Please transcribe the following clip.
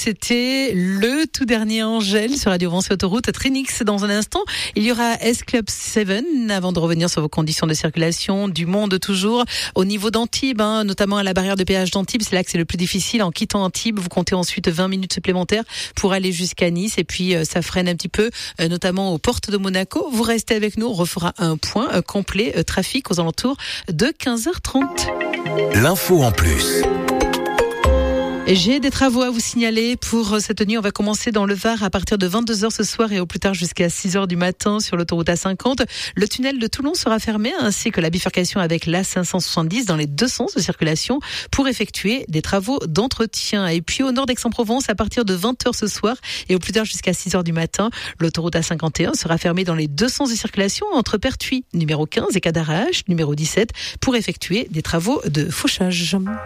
c'était le tout dernier Angèle sur Radio Vence Autoroute Trinix. Dans un instant, il y aura S-Club 7 avant de revenir sur vos conditions de circulation, du monde toujours. Au niveau d'Antibes, notamment à la barrière de péage d'Antibes, c'est là que c'est le plus difficile. En quittant Antibes, vous comptez ensuite 20 minutes supplémentaires pour aller jusqu'à Nice. Et puis, ça freine un petit peu, notamment aux portes de Monaco. Vous restez avec nous, on refera un point complet trafic aux alentours de 15h30. L'info en plus. J'ai des travaux à vous signaler pour cette nuit. On va commencer dans le Var à partir de 22h ce soir et au plus tard jusqu'à 6h du matin sur l'autoroute A50. Le tunnel de Toulon sera fermé ainsi que la bifurcation avec l'A570 dans les deux sens de circulation pour effectuer des travaux d'entretien. Et puis au nord d'Aix-en-Provence à partir de 20h ce soir et au plus tard jusqu'à 6h du matin, l'autoroute A51 sera fermée dans les deux sens de circulation entre Pertuis numéro 15 et Cadarache numéro 17 pour effectuer des travaux de fauchage.